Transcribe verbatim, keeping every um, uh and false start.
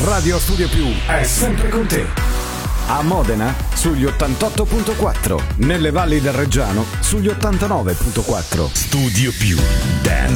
Radio Studio Più è sempre con te. A Modena sugli ottantotto virgola quattro, nelle valli del Reggiano sugli ottantanove virgola quattro. Studio Più Dance.